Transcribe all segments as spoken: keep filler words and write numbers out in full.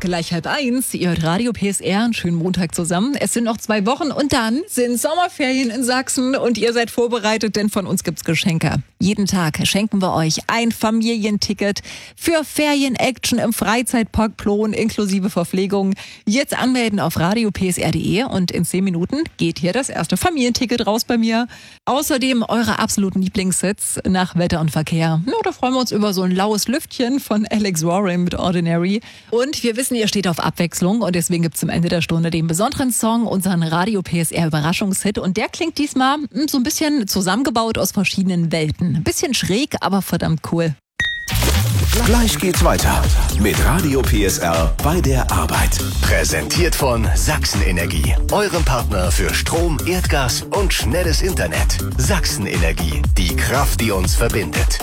gleich halb eins. Ihr hört Radio P S R, einen schönen Montag zusammen. Es sind noch zwei Wochen und dann sind Sommerferien in Sachsen und ihr seid vorbereitet, denn von uns gibt's Geschenke. Jeden Tag schenken wir euch ein Familienticket für Ferien-Action im Freizeitpark Plon inklusive Verpflegung. Jetzt anmelden auf radio p s r punkt d e und in zehn Minuten geht hier das erste Familienticket raus bei mir. Außerdem eure absoluten Lieblingssits nach Wetter und Verkehr. Ja, da freuen wir uns über so ein laues Lüftchen von Alex Warren mit Ordinary. Und wir wissen, ihr steht auf Abwechslung und deswegen gibt's zum Ende der Stunde den besonderen Song, unseren Radio P S R Überraschungshit. Und der klingt diesmal so ein bisschen zusammengebaut aus verschiedenen Welten. Ein bisschen schräg, aber verdammt cool. Gleich geht's weiter mit Radio P S R bei der Arbeit. Präsentiert von Sachsenenergie, eurem Partner für Strom, Erdgas und schnelles Internet. Sachsenenergie, die Kraft, die uns verbindet.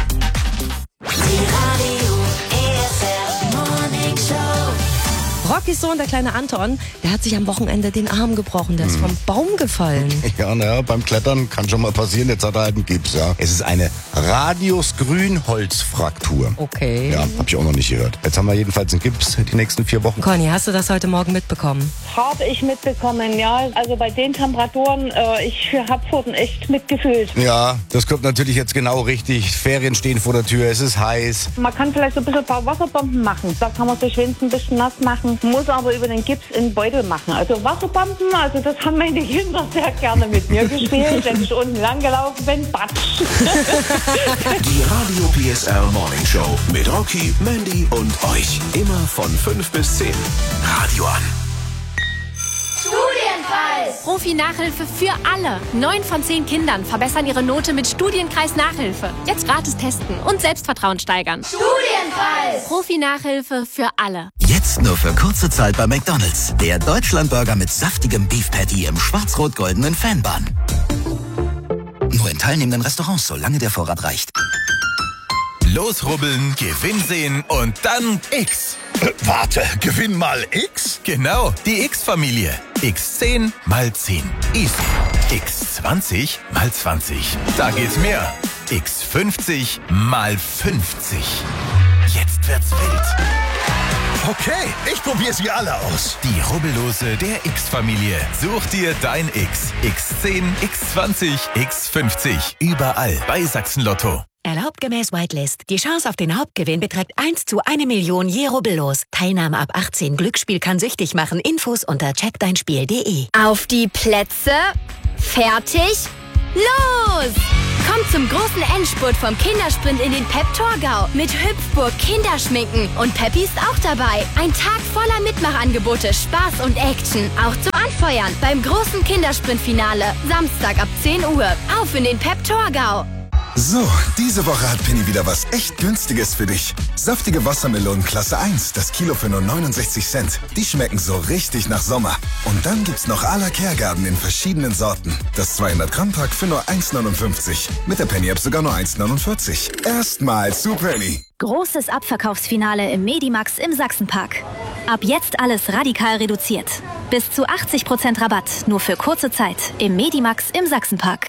Rockys Sohn, der kleine Anton, der hat sich am Wochenende den Arm gebrochen. Der ist vom Baum gefallen. Ja, naja, beim Klettern kann schon mal passieren. Jetzt hat er halt einen Gips, ja. Es ist eine Radius-Grünholzfraktur. Okay. Ja, hab ich auch noch nicht gehört. Jetzt haben wir jedenfalls einen Gips die nächsten vier Wochen. Conny, hast du das heute Morgen mitbekommen? Habe ich mitbekommen, ja. Also bei den Temperaturen, äh, ich hab Pfoten echt mitgefühlt. Ja, das kommt natürlich jetzt genau richtig. Ferien stehen vor der Tür, es ist heiß. Man kann vielleicht so ein bisschen ein paar Wasserbomben machen. Da kann man sich wenigstens ein bisschen nass machen. Muss aber über den Gips in den Beutel machen. Also Wasserbomben, also das haben meine Kinder sehr gerne mit mir gespielt. Wenn ich unten lang gelaufen bin, batsch. Die Radio P S R Morning Show mit Rocky, Mandy und euch. Immer von fünf bis zehn. Radio an. Studienkreis! Profi-Nachhilfe für alle. Neun von zehn Kindern verbessern ihre Note mit Studienkreis-Nachhilfe. Jetzt gratis testen und Selbstvertrauen steigern. Studienkreis! Profi-Nachhilfe für alle. Jetzt nur für kurze Zeit bei McDonald's. Der Deutschlandburger mit saftigem Beef Patty im schwarz-rot-goldenen Fanbun. Nur in teilnehmenden Restaurants, solange der Vorrat reicht. Losrubbeln, Gewinn sehen und dann X. Äh, warte, Gewinn mal X? Genau, die X-Familie. X zehn mal zehn. Easy. X zwanzig mal zwanzig. Da geht's mehr. X fünfzig mal fünfzig. Jetzt wird's wild. Okay, ich probiere sie alle aus. Die Rubbellose der X-Familie. Such dir dein X. X zehn, X zwanzig, X fünfzig. Überall bei Sachsen Lotto. Erlaubt gemäß Whitelist. Die Chance auf den Hauptgewinn beträgt eins zu eine Million je Rubbellos. Teilnahme ab achtzehn. Glücksspiel kann süchtig machen. Infos unter check dein spiel punkt de. Auf die Plätze, fertig, los! Kommt zum großen Endspurt vom Kindersprint in den Pep-Torgau mit Hüpfburg, Kinderschminken und Peppi ist auch dabei. Ein Tag voller Mitmachangebote, Spaß und Action. Auch zum Anfeuern beim großen Kindersprintfinale. Samstag ab zehn Uhr. Auf in den Pep-Torgau. So, diese Woche hat Penny wieder was echt Günstiges für dich. Saftige Wassermelonen Klasse eins, das Kilo für nur neunundsechzig Cent. Die schmecken so richtig nach Sommer. Und dann gibt's noch à la Kehrgarten in verschiedenen Sorten. Das zweihundert Gramm Pack für nur eins neunundfünfzig. Mit der Penny App sogar nur eins neunundvierzig. Erstmal zu Penny. Großes Abverkaufsfinale im Medimax im Sachsenpark. Ab jetzt alles radikal reduziert. Bis zu achtzig Prozent Rabatt, nur für kurze Zeit im Medimax im Sachsenpark.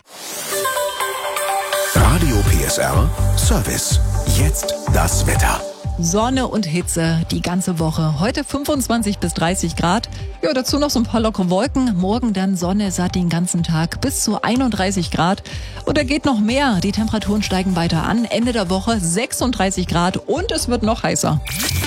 Radio P S R Service. Jetzt das Wetter. Sonne und Hitze die ganze Woche. Heute fünfundzwanzig bis dreißig Grad. Ja, dazu noch so ein paar lockere Wolken. Morgen dann Sonne satt den ganzen Tag bis zu einunddreißig Grad. Und da geht noch mehr. Die Temperaturen steigen weiter an. Ende der Woche sechsunddreißig Grad und es wird noch heißer.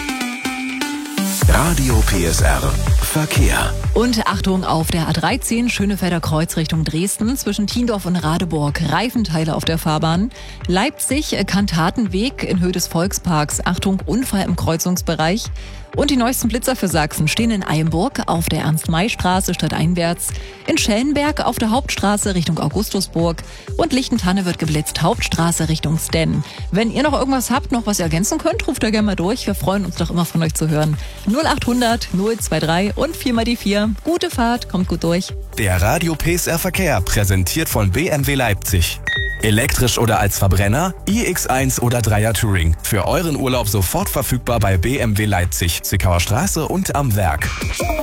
Radio P S R Verkehr. Und Achtung auf der A dreizehn Schönefelder Kreuz Richtung Dresden zwischen Tiendorf und Radeburg. Reifenteile auf der Fahrbahn. Leipzig Kantatenweg in Höhe des Volksparks. Achtung, Unfall im Kreuzungsbereich. Und die neuesten Blitzer für Sachsen stehen in Eilenburg auf der Ernst-May-Straße stadteinwärts, in Schellenberg auf der Hauptstraße Richtung Augustusburg und Lichtentanne wird geblitzt, Hauptstraße Richtung Stenn. Wenn ihr noch irgendwas habt, noch was ihr ergänzen könnt, ruft da gerne mal durch. Wir freuen uns doch immer von euch zu hören. null achthundert null dreiundzwanzig und vier mal die vier. Gute Fahrt, kommt gut durch. Der Radio P S R Verkehr, präsentiert von B M W Leipzig. Elektrisch oder als Verbrenner, i X eins oder Dreier Touring. Für euren Urlaub sofort verfügbar bei B M W Leipzig, Zickauer Straße und am Werk.